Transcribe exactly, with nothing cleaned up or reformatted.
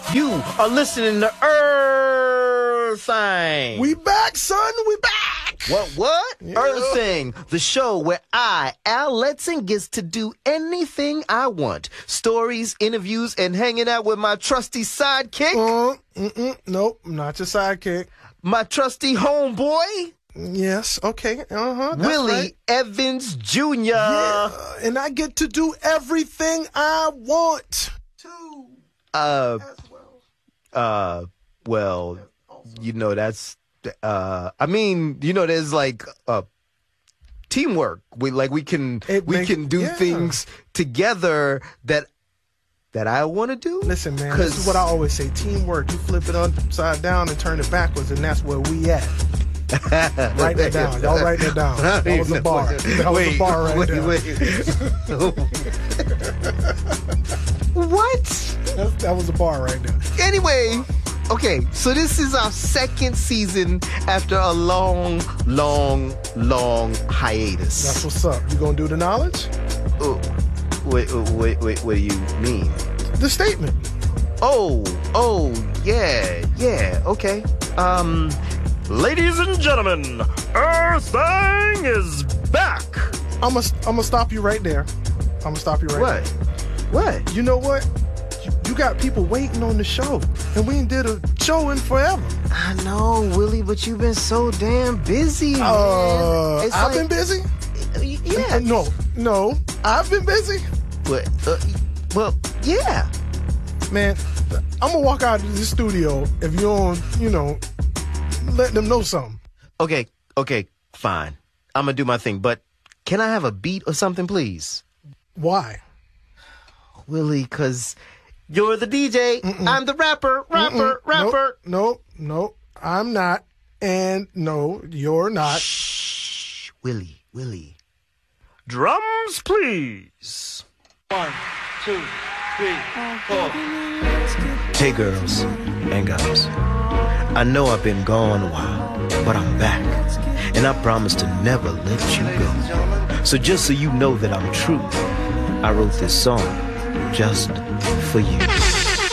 You are listening to Earthing. We back, son. We back. What, what? Yeah. Earthing, the show where I, Al Letson, gets to do anything I want. Stories, interviews, and hanging out with my trusty sidekick. Uh, mm-mm, nope, not your sidekick. My trusty homeboy. Yes, okay, uh-huh. Willie right. Evans Junior Yeah, and I get to do everything I want to. Uh, As well. uh, well, you know, that's, uh, I mean, you know, there's like, uh, teamwork. We, like, we can, It we make- can do yeah. things together that, that I want to do. Listen, man, this is what I always say. Teamwork. You flip it upside down and turn it backwards, and that's where we at. Write that down. Y'all write that down. That was a bar. That was a bar right wait, there. Wait, What? That, that was a bar right there. Anyway, okay, so this is our second season after a long, long, long hiatus. That's what's up. You gonna do the knowledge? Uh, wait, uh, wait, wait, what do you mean? The statement. Oh, oh, yeah, yeah, okay. Um, ladies and gentlemen, Earthing is back. I'm gonna I'm gonna stop you right there. I'm gonna stop you right What? there. What? You know what? You, you got people waiting on the show, and we ain't did a show in forever. I know, Willie, but you've been so damn busy, man. Uh, It's I've like- been busy. Yeah. Uh, no, no, I've been busy. But, uh, well, yeah. Man, I'm gonna walk out of the studio if you don't, you know, let them know something. Okay, okay, fine. I'm gonna do my thing, but can I have a beat or something, please? Why? Willie, because you're the D J, Mm-mm. I'm the rapper, rapper, Mm-mm. rapper. Nope, nope, nope. I'm not, and no, you're not. Shh, Willie, Willie. Drums, please. One, two, three, four. Hey, girls and guys. I know I've been gone a while, but I'm back, and I promise to never let you go. So just so you know that I'm true, I wrote this song just for you.